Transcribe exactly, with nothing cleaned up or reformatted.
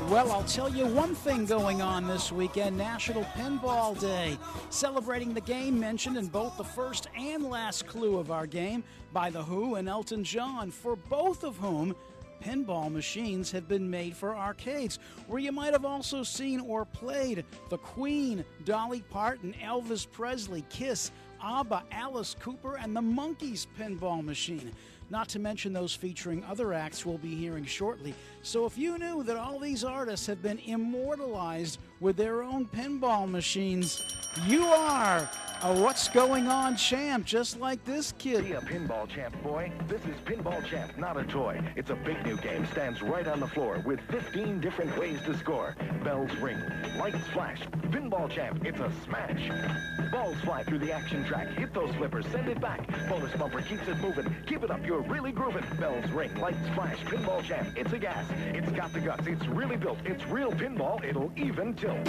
Well, I'll tell you one thing going on this weekend, National Pinball Day. Celebrating the game mentioned in both the first and last clue of our game by The Who and Elton John, for both of whom pinball machines have been made for arcades, where you might have also seen or played the Queen, Dolly Parton, Elvis Presley, Kiss, ABBA, Alice Cooper, and the Monkees pinball machine. Not to mention those featuring other acts we'll be hearing shortly. So if you knew that all these artists have been immortalized with their own pinball machines, you are a What's Going On champ, just like this kid. Be a pinball champ, boy. This is Pinball Champ, not a toy. It's a big new game, stands right on the floor with fifteen different ways to score. Bells ring, lights flash. Pinball Champ, it's a smash. Balls fly through the action track. Hit those flippers, send it back. Bonus bumper keeps it moving. Keep it up, you're really grooving. Bells ring, lights flash. Pinball Champ, it's a gas. It's got the guts, it's really built. It's real pinball, it'll even tilt.